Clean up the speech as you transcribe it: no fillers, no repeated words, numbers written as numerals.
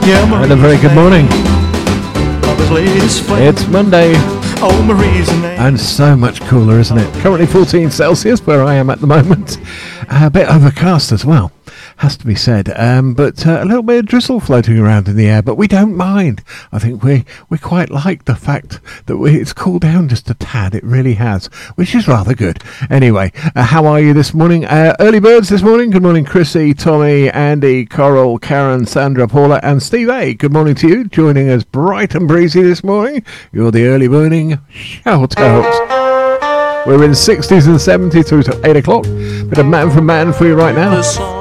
And a very good morning. It's Monday. And so much cooler, isn't it? Currently 14 Celsius where I am at the moment. A bit overcast as well, has to be said. But a little bit of drizzle floating around in the air, but we don't mind. I think we quite like the fact that it's cooled down just a tad. It really has, which is rather good. Anyway, how are you this morning? Early birds this morning. Good morning, Chrissy, Tommy, Andy, Coral, Karen, Sandra, Paula, and Steve A. Good morning to you. Joining us bright and breezy this morning. You're the early morning shout out. We're in 60s and 70s through to 8 o'clock. Bit of Man for Man for you right now.